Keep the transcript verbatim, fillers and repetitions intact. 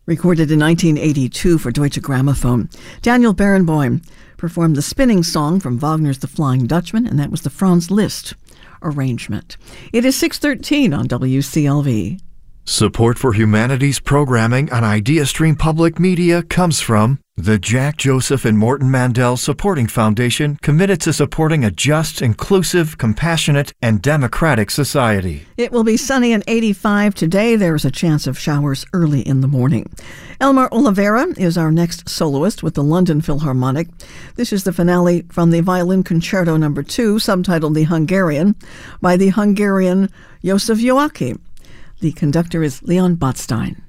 Recorded in nineteen eighty-two for Deutsche Grammophon, Daniel Barenboim performed the spinning song from Wagner's The Flying Dutchman, and that was the Franz Liszt arrangement. It is six thirteen on W C L V. Support for humanities programming on IdeaStream Public Media comes from the Jack Joseph and Morton Mandel Supporting Foundation, committed to supporting a just, inclusive, compassionate, and democratic society. It will be sunny and eighty-five today. There is a chance of showers early in the morning. Elmar Oliveira is our next soloist with the London Philharmonic. This is the finale from the Violin Concerto Number two, subtitled The Hungarian, by the Hungarian Josef Joachim. The conductor is Leon Botstein.